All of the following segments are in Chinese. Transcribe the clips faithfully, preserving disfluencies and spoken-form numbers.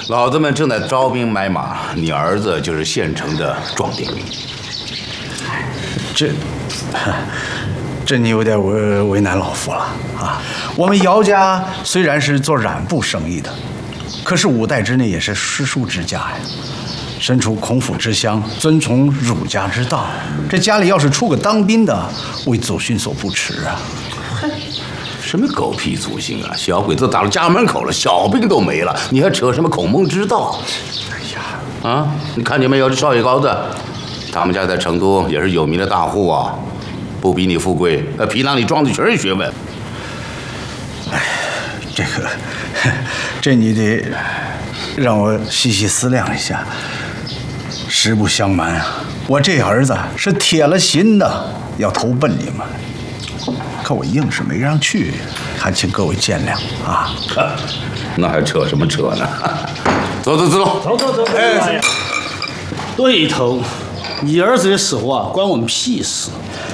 老子们正在招兵买马，你儿子就是现成的壮丁兵。 这，这你有点为为难老夫了啊！我们姚家虽然是做染布生意的，可是五代之内也是诗书之家呀。身处孔府之乡，遵从儒家之道，这家里要是出个当兵的，为祖训所不耻啊！ 什么狗屁祖训啊！小鬼子打到家门口了，小兵都没了，你还扯什么孔孟之道？哎呀，啊，你看见没有？这少爷高子，他们家在成都也是有名的大户啊，不比你富贵，那皮囊里装的全是学问。 哎，这个，这你得让我细细思量一下。实不相瞒啊，我这儿子是铁了心的要投奔你们，可我硬是没让去，还请各位见谅啊。 那还扯什么扯呢？走走走走走走！哎，对头，你儿子的死活啊，关我们屁事。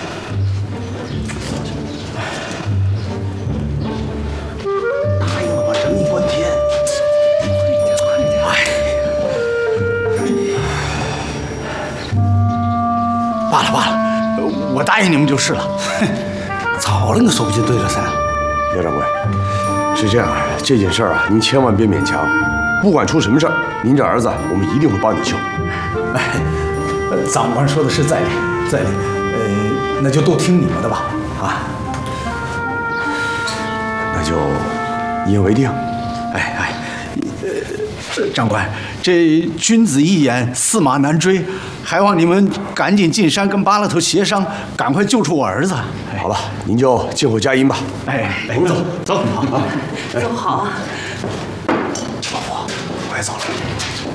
答应了吧，整你半天。罢了罢了，我答应你们就是了。 早了，你说不就对了噻？ 廖掌柜，是这样，这件事儿啊，您千万别勉强。不管出什么事儿，您这儿子我们一定会帮你救。 哎，长官说的是在理，在理。呃，那就都听你们的吧。啊， 那就一言为定。 哎哎，呃，长官，这君子一言，驷马难追，还望你们赶紧进山跟巴拉头协商，赶快救出我儿子。哎、 好了，您就静候佳音吧。 哎，哎，走走，好， 走好啊。 老婆，我也走了。